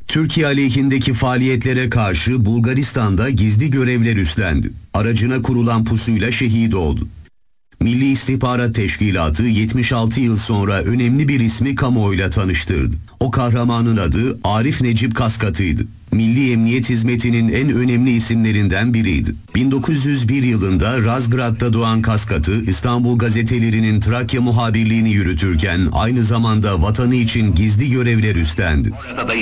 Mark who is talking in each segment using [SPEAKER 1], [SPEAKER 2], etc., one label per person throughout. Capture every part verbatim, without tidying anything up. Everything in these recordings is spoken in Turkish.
[SPEAKER 1] Türkiye aleyhindeki faaliyetlere karşı Bulgaristan'da gizli görevler üstlendi. Aracına kurulan pusuyla şehit oldu. Milli İstihbarat Teşkilatı yetmiş altı yıl sonra önemli bir ismi kamuoyuyla tanıştırdı. O kahramanın adı Arif Necip Kaskatı'ydı. Milli Emniyet Hizmeti'nin en önemli isimlerinden biriydi. bin dokuz yüz bir yılında Razgrad'da doğan Kaskatı, İstanbul gazetelerinin Trakya muhabirliğini yürütürken aynı zamanda vatanı için gizli görevler üstlendi.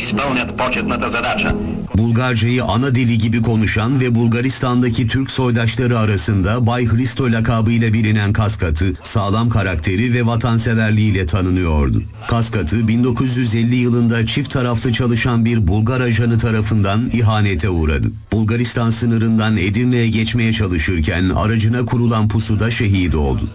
[SPEAKER 1] Bulgarcayı ana dili gibi konuşan ve Bulgaristan'daki Türk soydaşları arasında Bay Hristo lakabıyla bilinen Kaskatı, sağlam karakteri ve vatanseverliğiyle tanınıyordu. Kaskatı, bin dokuz yüz elli yılında çift taraflı çalışan bir Bulgar ajanı tarafından ihanete uğradı. Bulgaristan sınırından Edirne'ye geçmeye çalışırken aracına kurulan pusuda şehit oldu.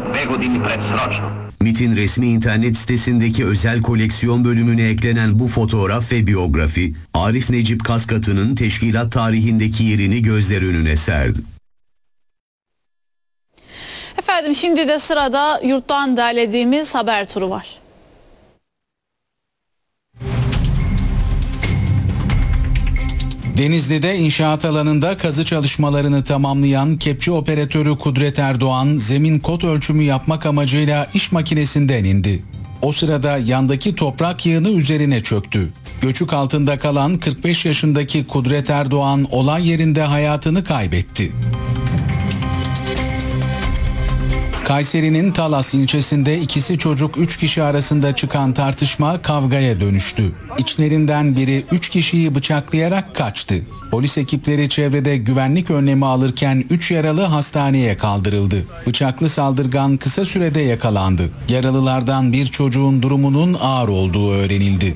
[SPEAKER 1] MİT'in resmi internet sitesindeki özel koleksiyon bölümüne eklenen bu fotoğraf ve biyografi, Arif Necip Kaskatı'nın teşkilat tarihindeki yerini gözler önüne serdi.
[SPEAKER 2] Efendim şimdi de sırada yurttan derlediğimiz haber turu var.
[SPEAKER 3] Denizli'de inşaat alanında kazı çalışmalarını tamamlayan kepçe operatörü Kudret Erdoğan, zemin kod ölçümü yapmak amacıyla iş makinesinden indi. O sırada yandaki toprak yığını üzerine çöktü. Göçük altında kalan kırk beş yaşındaki Kudret Erdoğan olay yerinde hayatını kaybetti. Kayseri'nin Talas ilçesinde ikisi çocuk üç kişi arasında çıkan tartışma kavgaya dönüştü. İçlerinden biri üç kişiyi bıçaklayarak kaçtı. Polis ekipleri çevrede güvenlik önlemi alırken üç yaralı hastaneye kaldırıldı. Bıçaklı saldırgan kısa sürede yakalandı. Yaralılardan bir çocuğun durumunun ağır olduğu öğrenildi.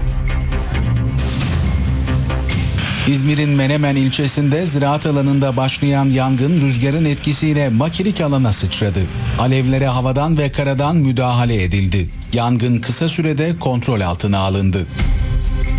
[SPEAKER 3] İzmir'in Menemen ilçesinde ziraat alanında başlayan yangın rüzgarın etkisiyle makilik alana sıçradı. Alevlere havadan ve karadan müdahale edildi. Yangın kısa sürede kontrol altına alındı.